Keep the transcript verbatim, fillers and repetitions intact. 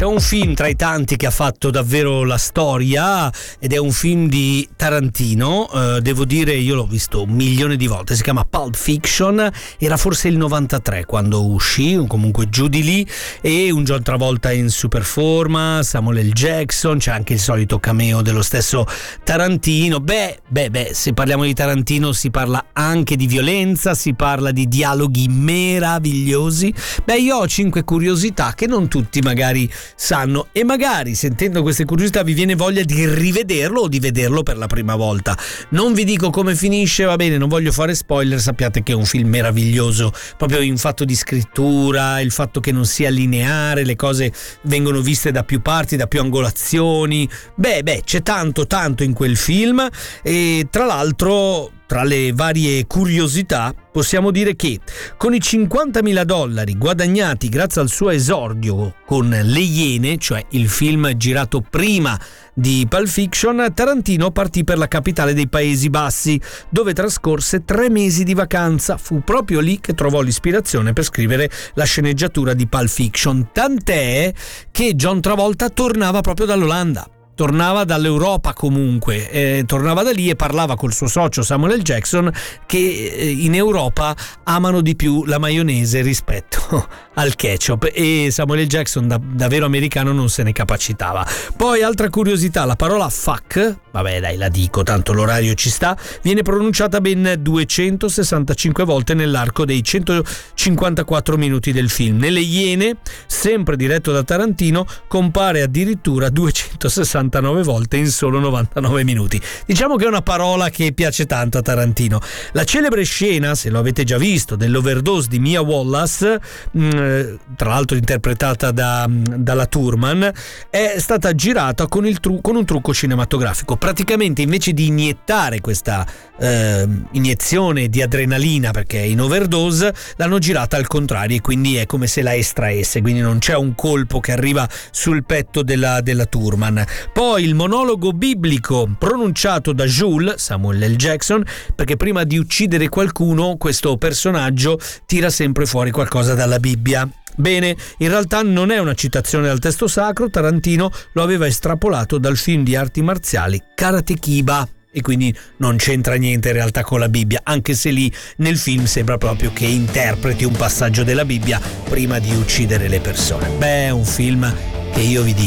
c'è un film tra i tanti che ha fatto davvero la storia ed è un film di Tarantino, eh, devo dire io l'ho visto un milione di volte, si chiama Pulp Fiction, era forse il novantatré quando uscì, o comunque giù di lì, e un John Travolta in super forma, Samuel L. Jackson, c'è anche il solito cameo dello stesso Tarantino. Beh, beh, beh, se parliamo di Tarantino si parla anche di violenza, si parla di dialoghi meravigliosi. Beh, io ho cinque curiosità che non tutti magari sanno e magari sentendo queste curiosità vi viene voglia di rivederlo o di vederlo per la prima volta. Non vi dico come finisce, va bene, non voglio fare spoiler, sappiate che è un film meraviglioso proprio in fatto di scrittura, il fatto che non sia lineare, le cose vengono viste da più parti, da più angolazioni. Beh, beh, c'è tanto tanto in quel film e tra l'altro tra le varie curiosità possiamo dire che con i cinquantamila dollari guadagnati grazie al suo esordio con Le Iene, cioè il film girato prima di Pulp Fiction, Tarantino partì per la capitale dei Paesi Bassi, dove trascorse tre mesi di vacanza. Fu proprio lì che trovò l'ispirazione per scrivere la sceneggiatura di Pulp Fiction, tant'è che John Travolta tornava proprio dall'Olanda. Tornava dall'Europa comunque, eh, tornava da lì e parlava col suo socio Samuel L. Jackson che eh, in Europa amano di più la maionese rispetto al ketchup e Samuel L. Jackson da, da vero americano non se ne capacitava. Poi altra curiosità, la parola fuck, vabbè dai la dico tanto l'orario ci sta, viene pronunciata ben duecentosessantacinque volte nell'arco dei centocinquantaquattro minuti del film. Nelle Iene, sempre diretto da Tarantino, compare addirittura duecentosessantanove volte in solo novantanove minuti. Diciamo che è una parola che piace tanto a Tarantino. La celebre scena, se lo avete già visto, dell'overdose di Mia Wallace, mh, tra l'altro interpretata da, dalla Thurman, è stata girata con, il tru- con un trucco cinematografico. Praticamente invece di iniettare questa eh, iniezione di adrenalina perché è in overdose, l'hanno girata al contrario e quindi è come se la estraesse, quindi non c'è un colpo che arriva sul petto della, della Thurman. Poi il monologo biblico pronunciato da Jules, Samuel L. Jackson, perché prima di uccidere qualcuno questo personaggio tira sempre fuori qualcosa dalla Bibbia. Bene, in realtà non è una citazione dal testo sacro, Tarantino lo aveva estrapolato dal film di arti marziali Karate Kiba e quindi non c'entra niente in realtà con la Bibbia, anche se lì nel film sembra proprio che interpreti un passaggio della Bibbia prima di uccidere le persone. Beh, è un film che io vi dico